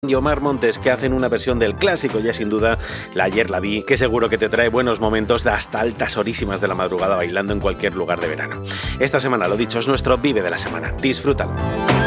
y Omar Montes, que hacen una versión del clásico, ya sin duda, la Ayer la vi, que seguro que te trae buenos momentos de hasta altas horísimas de la madrugada bailando en cualquier lugar de verano. Esta semana, lo dicho, es nuestro Vive de la Semana. Disfrútalo.